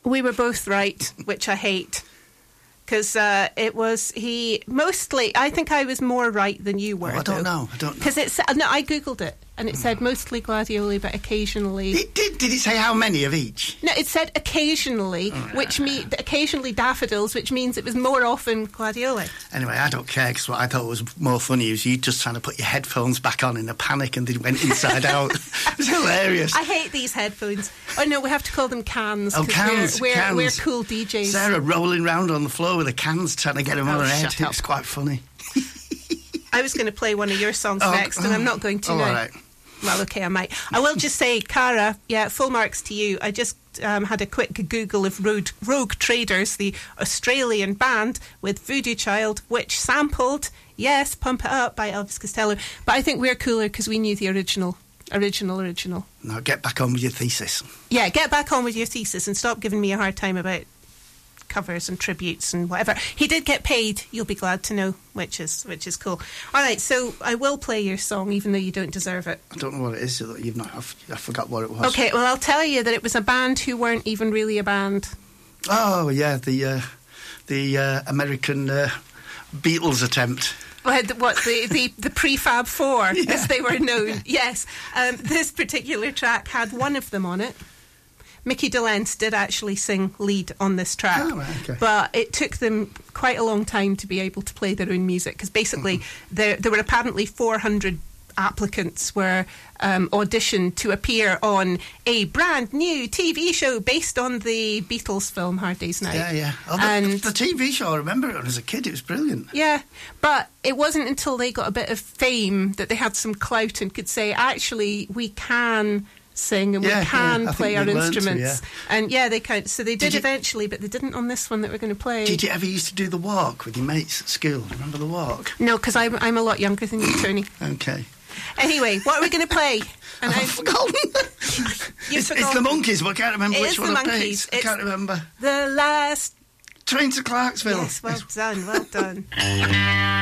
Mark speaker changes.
Speaker 1: we were both right, which I hate. Because it was mostly. I think I was more right than you were.
Speaker 2: I don't know.
Speaker 1: Because I googled it and it said mostly Gladioli, but occasionally.
Speaker 2: It did. Did it say how many of each?
Speaker 1: No, it said occasionally, which means occasionally daffodils, which means it was more often Gladioli.
Speaker 2: Anyway, I don't care, because what I thought was more funny was you just trying to put your headphones back on in a panic and they went inside out. It was hilarious.
Speaker 1: I hate these headphones. Oh no, we have to call them cans.
Speaker 2: Oh, cans.
Speaker 1: We're
Speaker 2: cans.
Speaker 1: cool DJs.
Speaker 2: Sarah rolling round on the floor with the cans trying to get them on her head.
Speaker 1: Shut up.
Speaker 2: It's quite funny.
Speaker 1: I was going to play one of your songs next, and I'm not going to now.
Speaker 2: All right.
Speaker 1: Well, okay, I might. I will just say, Cara, full marks to you. I just had a quick Google of Rogue Traders, the Australian band with Voodoo Child, which sampled, yes, Pump It Up by Elvis Costello. But I think we're cooler because we knew the original.
Speaker 2: Now get back on with your thesis.
Speaker 1: Yeah, get back on with your thesis and stop giving me a hard time about covers and tributes and whatever. He did get paid, you'll be glad to know, which is cool. All right, so I will play your song even though you don't deserve it.
Speaker 2: I don't know what it is. I forgot what it was.
Speaker 1: Okay, well, I'll tell you that it was a band who weren't even really a band.
Speaker 2: Oh yeah, the American Beatles attempt.
Speaker 1: What the Prefab Four, as they were known. Yes, this particular track had one of them on it. Mickey Dolenz did actually sing lead on this track, but it took them quite a long time to be able to play their own music, because basically there were apparently 400 applicants were auditioned to appear on a brand new TV show based on the Beatles film Hard Day's Night.
Speaker 2: Yeah. Oh, the TV show, I remember it as a kid, it was brilliant. Yeah,
Speaker 1: but it wasn't until they got a bit of fame that they had some clout and could say, actually, we can sing and we can play our instruments. And they can. So they did eventually, but they didn't on this one that we're going to play.
Speaker 2: Did you ever used to do the walk with your mates at school? Remember the walk?
Speaker 1: No, because I'm a lot younger than you, Tony.
Speaker 2: Okay.
Speaker 1: Anyway, what are we going to play? And
Speaker 2: I've forgotten. It's the Monkeys, but I can't remember which one I picked. I can't remember.
Speaker 1: The Last
Speaker 2: Train to Clarksville.
Speaker 1: Yes, well done.